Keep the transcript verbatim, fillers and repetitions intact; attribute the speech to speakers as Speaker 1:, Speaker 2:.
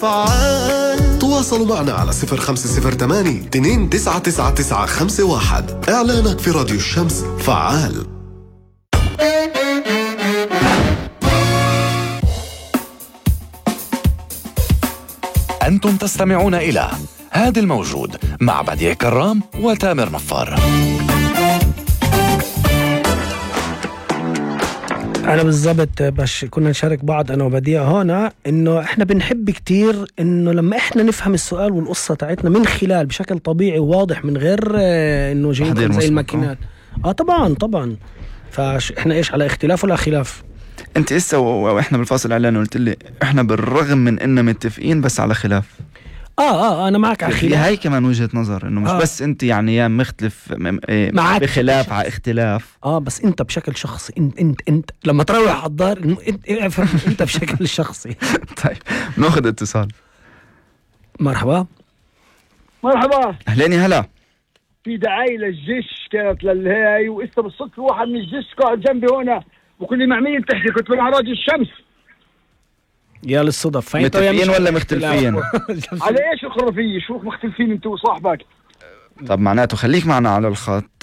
Speaker 1: فعال. تواصلوا معنا على صفر خمسة صفر ثمانية اثنين تسعة تسعة تسعة خمسة واحد. إعلانك في راديو الشمس فعال.
Speaker 2: أنتم تستمعون إلى هذا الموجود مع بديع كرام وتامر نفار.
Speaker 3: أنا بالضبط باش كنا نشارك بعض أنا وبديع هنا إنه إحنا بنحب كتير إنه لما إحنا نفهم السؤال والقصة تاعتنا من خلال بشكل طبيعي وواضح من غير إنه جايين زي الماكينات. آه طبعا طبعا. فإحنا إيش على اختلاف ولا خلاف؟
Speaker 4: أنت إسا وإحنا بالفاصل إعلان قلت لي إحنا بالرغم من إننا متفقين بس على خلاف.
Speaker 3: آه آه أنا معك على خلاف.
Speaker 4: هاي كمان وجهة نظر إنه مش آه. بس أنت يعني يا مختلف معك بخلاف على اختلاف.
Speaker 3: آه بس أنت بشكل شخصي أنت أنت أنت لما تروح على الدار أنت أنت بشكل شخصي.
Speaker 4: طيب ناخذ اتصال.
Speaker 3: مرحبا.
Speaker 5: مرحبا.
Speaker 4: أهلين هلا.
Speaker 5: في دعاية للجيش كانت للهاي وإسا بالصدفة واحد من الجيش قاعد جنبي هنا وكل مع مين تحكي كنت مع راديو الشمس.
Speaker 3: يا للصدف.
Speaker 4: متفقين ولا مختلفين؟
Speaker 5: على ايش الخرافية؟ شو مختلفين انتوا وصاحبك؟
Speaker 4: طب معناته خليك معنا على الخط